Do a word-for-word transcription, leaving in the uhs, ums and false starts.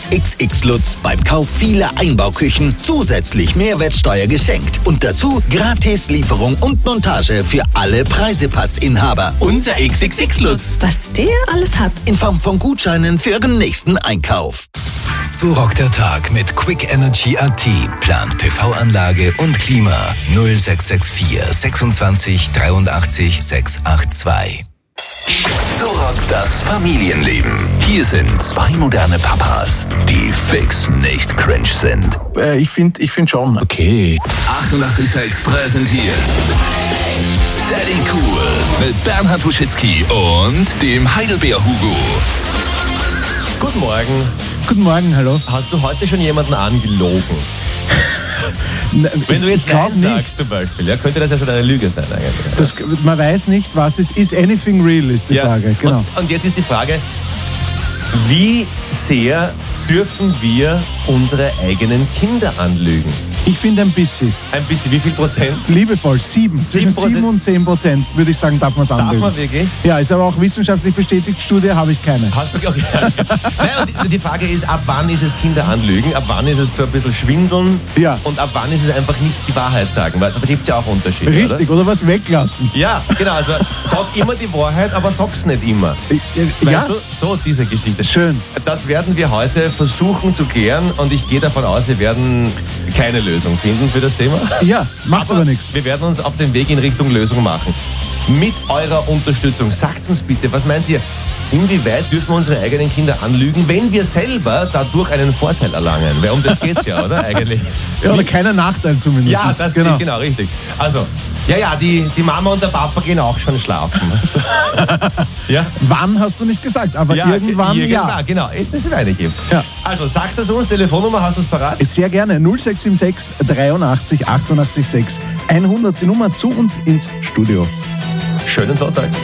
X X X Lutz beim Kauf vieler Einbauküchen zusätzlich Mehrwertsteuer geschenkt. Und dazu gratis Lieferung und Montage für alle Preisepassinhaber. Unser X X X Lutz. Was der alles hat. In Form von Gutscheinen für Ihren nächsten Einkauf. So rockt der Tag mit Quick Energy A T. Plant P V-Anlage und Klima. null sechs sechs vier sechsundzwanzig dreiundachtzig sechshundertzweiundachtzig. So rockt das Familienleben. Hier sind zwei moderne Papas, die fix nicht cringe sind. Äh, ich finde ich find schon. Okay. achtundachtzig Komma sechs präsentiert Daddy Cool mit Bernhard Wuschitsky und dem Heidelbeer-Hugo. Guten Morgen. Guten Morgen, hallo. Hast du heute schon jemanden angelogen? Wenn du jetzt Nein nicht. sagst zum Beispiel, ja, könnte das ja schon eine Lüge sein eigentlich. Das, man weiß nicht, was es ist. Anything real ist die ja. Frage. Genau. Und, und jetzt ist die Frage, wie sehr dürfen wir unsere eigenen Kinder anlügen? Ich finde ein bisschen. Ein bisschen, wie viel Prozent? Liebevoll, sieben. Zwischen sieben und zehn Prozent, würde ich sagen, darf man es anlügen. Darf man wirklich? Ja, ist aber auch wissenschaftlich bestätigt. Studie habe ich keine. Hast du, okay. Naja, und die, die Frage ist, ab wann ist es Kinder anlügen? Ab wann ist es so ein bisschen schwindeln? Ja. Und ab wann ist es einfach nicht die Wahrheit sagen? Weil da gibt es ja auch Unterschiede, Richtig, oder? oder was weglassen. Ja, genau. Also sag immer die Wahrheit, aber sag's nicht immer. Ja. Weißt du, so diese Geschichte. Schön. Das werden wir heute versuchen zu klären und ich gehe davon aus, wir werden keine Lösung finden für das Thema. Ja, macht aber, aber nichts. Wir werden uns auf den Weg in Richtung Lösung machen. Mit eurer Unterstützung. Sagt uns bitte, was meint ihr? Inwieweit dürfen wir unsere eigenen Kinder anlügen, wenn wir selber dadurch einen Vorteil erlangen? Weil um das geht's ja, oder? Eigentlich. Ja, oder keinen Nachteil zumindest. Ja, das genau. genau, richtig. Also, ja, ja, die, die Mama und der Papa gehen auch schon schlafen. Also, ja? Wann hast du nicht gesagt, aber ja, irgendwann, irgendwann ja. Genau, das werde ich eben. Ja. Also, sag das uns, Telefonnummer, hast du es parat? Sehr gerne, null sechs sieben sechs dreiundachtzig achtundachtzig sechs hundert, die Nummer zu uns ins Studio. Schönen Sonntag.